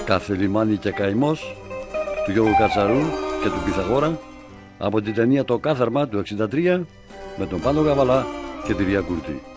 «Κάθε λιμάνι και καημός» του Γιώργου Κατσαρού και του Πυθαγόρα, από την ταινία «Το Κάθαρμα» του 1963, με τον Πάνο Καβαλά και τη Βία Κούρτη.